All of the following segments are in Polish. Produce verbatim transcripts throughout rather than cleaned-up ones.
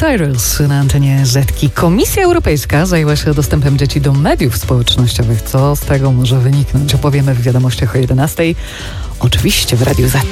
Cyrus na antenie Zetki. Komisja Europejska zajęła się dostępem dzieci do mediów społecznościowych. Co z tego może wyniknąć? Opowiemy w wiadomościach o jedenastej. Oczywiście w Radiu Z.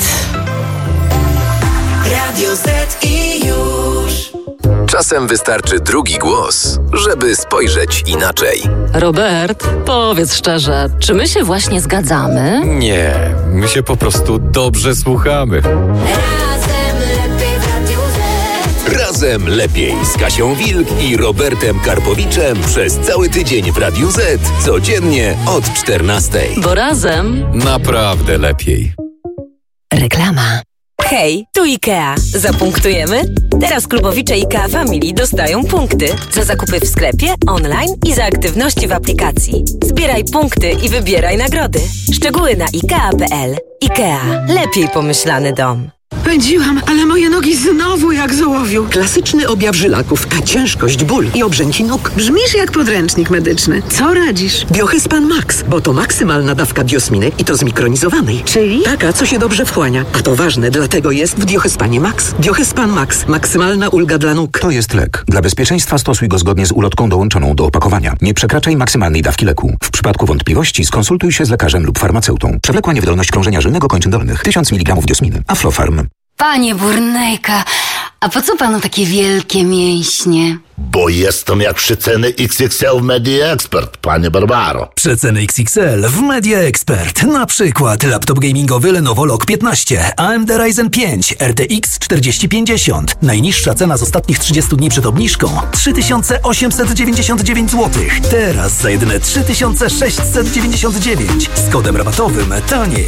Radio Z i już. Czasem wystarczy drugi głos, żeby spojrzeć inaczej. Robert, powiedz szczerze, czy my się właśnie zgadzamy? Nie, my się po prostu dobrze słuchamy. Razem lepiej w Radiu Z. Razem lepiej z Kasią Wilk i Robertem Karpowiczem przez cały tydzień w Radiu Z. Codziennie od czternastej. Bo razem Naprawdę lepiej. Reklama. Hej, tu IKEA. Zapunktujemy? Teraz klubowicze IKEA Family dostają punkty za zakupy w sklepie, online i za aktywności w aplikacji. Zbieraj punkty i wybieraj nagrody. Szczegóły na ikea kropka pe el. IKEA. Lepiej pomyślany dom. Pędziłam, ale moje nogi znowu jak z ołowiu. Klasyczny objaw żylaków, a ciężkość, ból i obrzęki nóg. Brzmisz jak podręcznik medyczny. Co radzisz? Biohyspan Max, bo to maksymalna dawka biosminy i to zmikronizowanej. Czyli? Taka, co się dobrze wchłania. A to ważne, dlatego jest w Biohyspanie Max. Biohyspan Max. Maksymalna ulga dla nóg. To jest lek. Dla bezpieczeństwa stosuj go zgodnie z ulotką dołączoną do opakowania. Nie przekraczaj maksymalnej dawki leku. W przypadku wątpliwości skonsultuj się z lekarzem lub farmaceutą. Przewlekła niewydolność krążenia żylnego kończyn dolnych. tysiąc miligramów diosminy. Aflofarm. Panie Burnejka, a po co panu takie wielkie mięśnie? Bo jestem jak przeceny X X L w Media Expert, panie Barbaro. Przeceny X X L w Media Expert. Na przykład laptop gamingowy Lenovo Log piętnaście, A M D Ryzen pięć, R T X czterdzieści pięćdziesiąt. Najniższa cena z ostatnich trzydziestu dni przed obniżką trzy tysiące osiemset dziewięćdziesiąt dziewięć złotych. Teraz za jedyne trzy tysiące sześćset dziewięćdziesiąt dziewięć. Z kodem rabatowym taniej.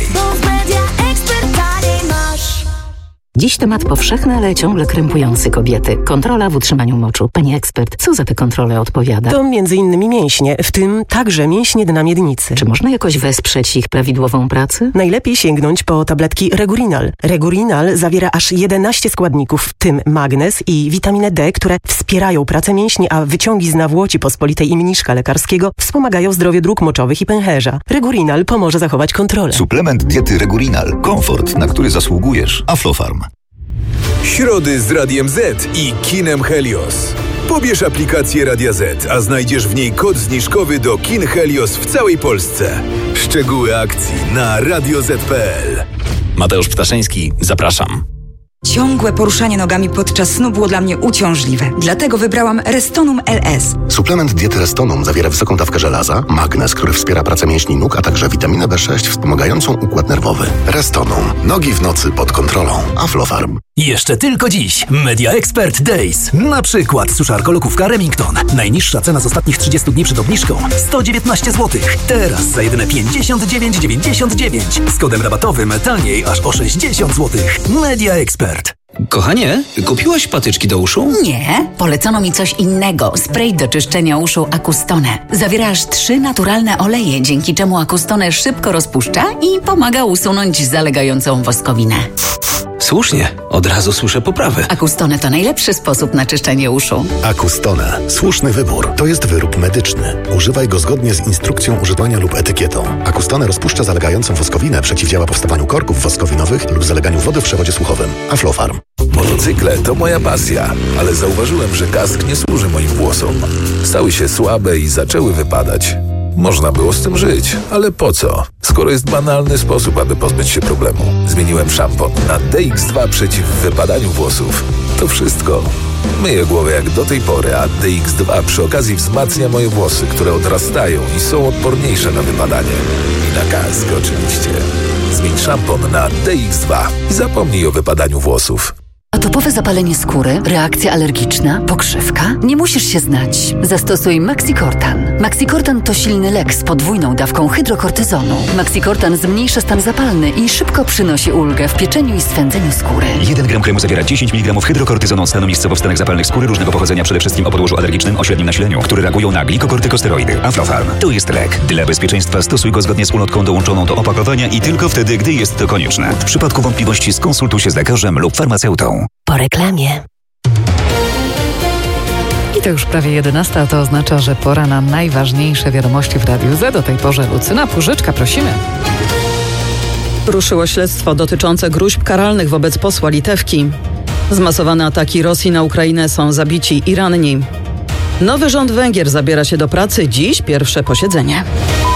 Dziś temat powszechny, ale ciągle krępujący kobiety. Kontrola w utrzymaniu moczu. Pani ekspert, co za tę kontrolę odpowiada? To między innymi mięśnie, w tym także mięśnie dna miednicy. Czy można jakoś wesprzeć ich prawidłową pracę? Najlepiej sięgnąć po tabletki Regurinal. Regurinal zawiera aż jedenaście składników, w tym magnez i witaminę D, które wspierają pracę mięśni, a wyciągi z nawłoci pospolitej i mniszka lekarskiego wspomagają zdrowie dróg moczowych i pęcherza. Regurinal pomoże zachować kontrolę. Suplement diety Regurinal. Komfort, na który zasługujesz. Aflofarm. Środy z Radiem Z i kinem Helios. Pobierz aplikację Radia Z, a znajdziesz w niej kod zniżkowy do kin Helios w całej Polsce. Szczegóły akcji na radio zet kropka pe el. Mateusz Ptaszyński, zapraszam. Ciągłe poruszanie nogami podczas snu było dla mnie uciążliwe. Dlatego wybrałam Restonum L S. Suplement diety Restonum zawiera wysoką dawkę żelaza, magnez, który wspiera pracę mięśni nóg, a także witaminę B sześć wspomagającą układ nerwowy. Restonum. Nogi w nocy pod kontrolą. Aflofarm. Jeszcze tylko dziś Media Expert Days. Na przykład suszarka lokówka Remington. Najniższa cena z ostatnich trzydziestu dni przed obniżką sto dziewiętnaście złotych. Teraz za jedyne pięćdziesiąt dziewięć dziewięćdziesiąt dziewięć. Z kodem rabatowym taniej aż o sześćdziesiąt złotych. Media Expert. Kochanie, kupiłaś patyczki do uszu? Nie, polecono mi coś innego. Spray do czyszczenia uszu Acustone. Zawiera aż trzy naturalne oleje, dzięki czemu Acustone szybko rozpuszcza i pomaga usunąć zalegającą woskowinę. Słusznie, od razu słyszę poprawę. Acustone to najlepszy sposób na czyszczenie uszu. Acustone. Słuszny wybór. To jest wyrób medyczny. Używaj go zgodnie z instrukcją używania lub etykietą. Acustone rozpuszcza zalegającą woskowinę, przeciwdziała powstawaniu korków woskowinowych lub zaleganiu wody w przewodzie słuchowym. Aflofarm. Motocykle to moja pasja, ale zauważyłem, że kask nie służy moim włosom. Stały się słabe i zaczęły wypadać. Można było z tym żyć, ale po co? Skoro jest banalny sposób, aby pozbyć się problemu. Zmieniłem szampon na D X dwa przeciw wypadaniu włosów. To wszystko. Myję głowę jak do tej pory, a D X dwa przy okazji wzmacnia moje włosy, które odrastają i są odporniejsze na wypadanie. I na kask oczywiście. Zmień szampon na D X dwa i zapomnij o wypadaniu włosów. Atopowe zapalenie skóry, reakcja alergiczna, pokrzywka? Nie musisz się znać. Zastosuj Maxicortan. Maxicortan to silny lek z podwójną dawką hydrokortyzonu. Maxicortan zmniejsza stan zapalny i szybko przynosi ulgę w pieczeniu i swędzeniu skóry. jeden gram kremu zawiera dziesięć miligramów hydrokortyzonu, stanowiskowo w stanach zapalnych skóry różnego pochodzenia, przede wszystkim o podłożu alergicznym o średnim nasileniu, które reagują na glikokortykosteroidy. Aflofarm. To jest lek. Dla bezpieczeństwa stosuj go zgodnie z ulotką dołączoną do opakowania i tylko wtedy, gdy jest to konieczne. W przypadku wątpliwości skonsultuj się z lekarzem lub farmaceutą. Po reklamie. I to już prawie jedenasta, a to oznacza, że pora na najważniejsze wiadomości w Radiu Z. Do tej porze Lucyna Płużyczka, prosimy. Ruszyło śledztwo dotyczące gróźb karalnych wobec posła Litewki. Zmasowane ataki Rosji na Ukrainę, są zabici i ranni. Nowy rząd Węgier zabiera się do pracy. Dziś pierwsze posiedzenie.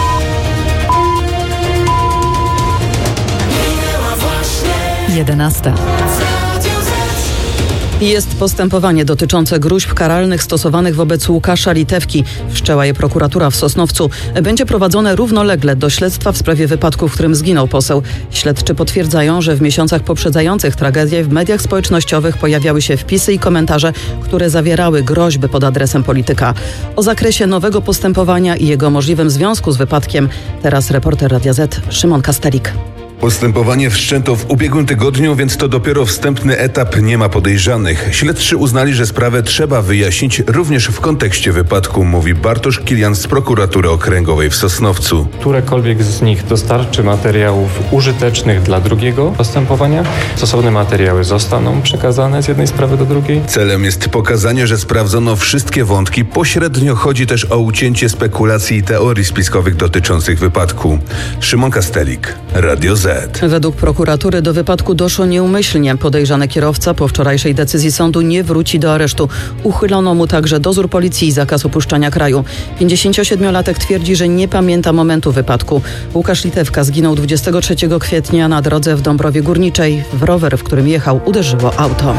jedenasta. Jest postępowanie dotyczące gróźb karalnych stosowanych wobec Łukasza Litewki. Wszczęła je prokuratura w Sosnowcu. Będzie prowadzone równolegle do śledztwa w sprawie wypadku, w którym zginął poseł. Śledczy potwierdzają, że w miesiącach poprzedzających tragedię w mediach społecznościowych pojawiały się wpisy i komentarze, które zawierały groźby pod adresem polityka. O zakresie nowego postępowania i jego możliwym związku z wypadkiem teraz reporter Radia Z Szymon Kastelik. Postępowanie wszczęto w ubiegłym tygodniu, więc to dopiero wstępny etap, nie ma podejrzanych. Śledczy uznali, że sprawę trzeba wyjaśnić również w kontekście wypadku, mówi Bartosz Kilian z prokuratury okręgowej w Sosnowcu. Którekolwiek z nich dostarczy materiałów użytecznych dla drugiego postępowania, stosowne materiały zostaną przekazane z jednej sprawy do drugiej. Celem jest pokazanie, że sprawdzono wszystkie wątki. Pośrednio chodzi też o ucięcie spekulacji i teorii spiskowych dotyczących wypadku. Szymon Kastelik, Radio Z. Według prokuratury do wypadku doszło nieumyślnie. Podejrzany kierowca po wczorajszej decyzji sądu nie wróci do aresztu. Uchylono mu także dozór policji i zakaz opuszczania kraju. pięćdziesięciosiedmiolatek twierdzi, że nie pamięta momentu wypadku. Łukasz Litewka zginął dwudziestego trzeciego kwietnia na drodze w Dąbrowie Górniczej. W rower, w którym jechał, uderzyło auto.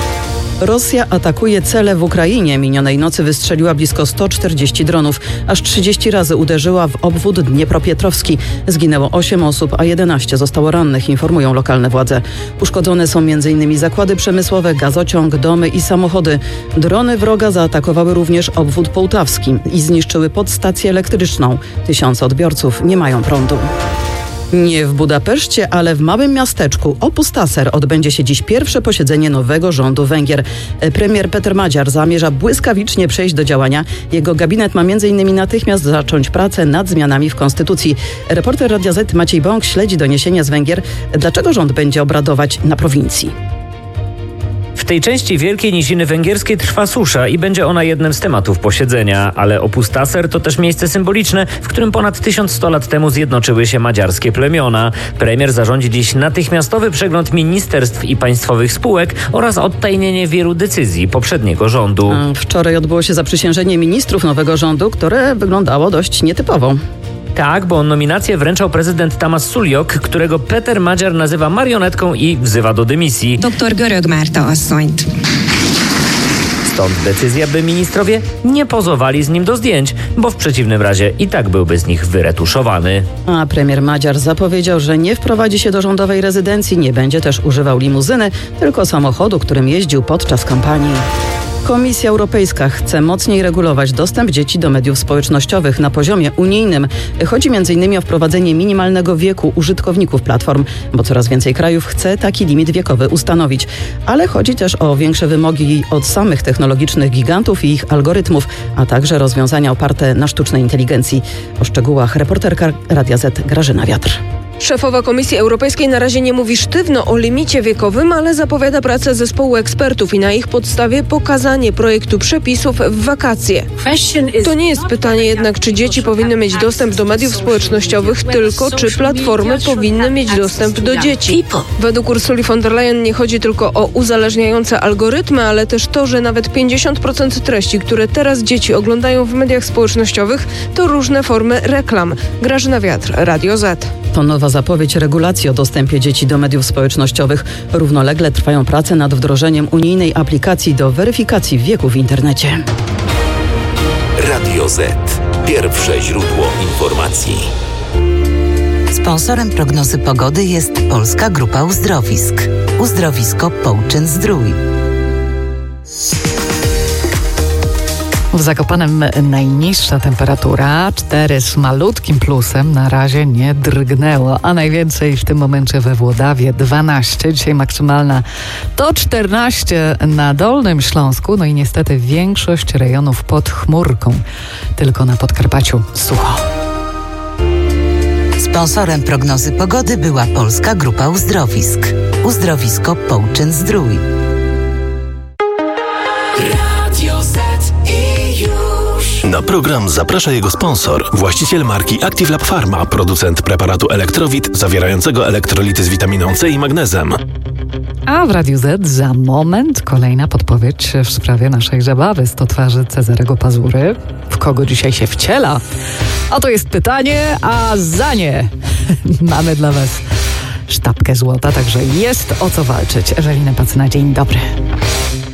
Rosja atakuje cele w Ukrainie. Minionej nocy wystrzeliła blisko sto czterdzieści dronów. Aż trzydzieści razy uderzyła w obwód Dniepropietrowski. Zginęło osiem osób, a jedenaście zostało rannych, informują lokalne władze. Uszkodzone są między innymi zakłady przemysłowe, gazociąg, domy i samochody. Drony wroga zaatakowały również obwód połtawski i zniszczyły podstację elektryczną. Tysiące odbiorców nie mają prądu. Nie w Budapeszcie, ale w małym miasteczku Opustaser odbędzie się dziś pierwsze posiedzenie nowego rządu Węgier. Premier Peter Magyar zamierza błyskawicznie przejść do działania. Jego gabinet ma między innymi natychmiast zacząć pracę nad zmianami w konstytucji. Reporter Radia Z Maciej Bąk śledzi doniesienia z Węgier. Dlaczego rząd będzie obradować na prowincji? W tej części Wielkiej Niziny Węgierskiej trwa susza i będzie ona jednym z tematów posiedzenia, ale Opustaser to też miejsce symboliczne, w którym ponad tysiąc sto lat temu zjednoczyły się madziarskie plemiona. Premier zarządzi dziś natychmiastowy przegląd ministerstw i państwowych spółek oraz odtajnienie wielu decyzji poprzedniego rządu. Wczoraj odbyło się zaprzysiężenie ministrów nowego rządu, które wyglądało dość nietypowo. Tak, bo nominację wręczał prezydent Tamás Suljok, którego Peter Magyar nazywa marionetką i wzywa do dymisji. Doktor Görög Márta asszonyt. Stąd decyzja, by ministrowie nie pozowali z nim do zdjęć, bo w przeciwnym razie i tak byłby z nich wyretuszowany. A premier Magyar zapowiedział, że nie wprowadzi się do rządowej rezydencji, nie będzie też używał limuzyny, tylko samochodu, którym jeździł podczas kampanii. Komisja Europejska chce mocniej regulować dostęp dzieci do mediów społecznościowych na poziomie unijnym. Chodzi między innymi o wprowadzenie minimalnego wieku użytkowników platform, bo coraz więcej krajów chce taki limit wiekowy ustanowić. Ale chodzi też o większe wymogi od samych technologicznych gigantów i ich algorytmów, a także rozwiązania oparte na sztucznej inteligencji. O szczegółach reporterka Radia Z Grażyna Wiatr. Szefowa Komisji Europejskiej na razie nie mówi sztywno o limicie wiekowym, ale zapowiada pracę zespołu ekspertów i na ich podstawie pokazanie projektu przepisów w wakacje. To nie jest pytanie jednak, czy dzieci powinny mieć dostęp do mediów społecznościowych, tylko czy platformy powinny mieć dostęp do dzieci. Według Ursuli von der Leyen nie chodzi tylko o uzależniające algorytmy, ale też to, że nawet pięćdziesiąt procent treści, które teraz dzieci oglądają w mediach społecznościowych, to różne formy reklam. Grażyna Wiatr, Radio Z. To nowa zapowiedź regulacji o dostępie dzieci do mediów społecznościowych. Równolegle trwają prace nad wdrożeniem unijnej aplikacji do weryfikacji wieku w internecie. Radio Z. Pierwsze źródło informacji. Sponsorem prognozy pogody jest Polska Grupa Uzdrowisk. Uzdrowisko Połczyn-Zdrój. W Zakopanem najniższa temperatura, cztery z malutkim plusem, na razie nie drgnęło, a najwięcej w tym momencie we Włodawie, dwanaście, dzisiaj maksymalna to czternaście na Dolnym Śląsku, no i niestety większość rejonów pod chmurką, tylko na Podkarpaciu sucho. Sponsorem prognozy pogody była Polska Grupa Uzdrowisk. Uzdrowisko Połczyn-Zdrój. Na program zaprasza jego sponsor, właściciel marki Active Lab Pharma, producent preparatu Elektrowit zawierającego elektrolity z witaminą C i magnezem. A w Radiu Z za moment kolejna podpowiedź w sprawie naszej zabawy sto twarzy Cezarego Pazury. W kogo dzisiaj się wciela? A to jest pytanie, a za nie mamy dla Was sztabkę złota, także jest o co walczyć. Ewelina Pacyna, dzień dobry.